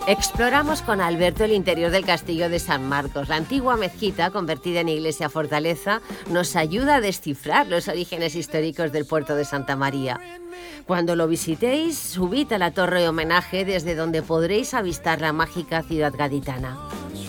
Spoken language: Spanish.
Exploramos con Alberto el interior del castillo de San Marcos. La antigua mezquita, convertida en iglesia fortaleza, nos ayuda a descifrar los orígenes históricos del puerto de Santa María. Cuando lo visitéis, subid a la torre de homenaje desde donde podréis avistar la mágica ciudad gaditana.